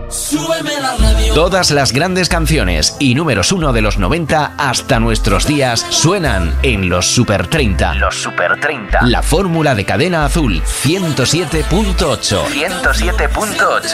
Súbeme la radio. Todas las grandes canciones y números 1 de los 90 hasta nuestros días suenan en los Super 30. Los Super 30. La fórmula de Cadena Azul 107.8. 107.8.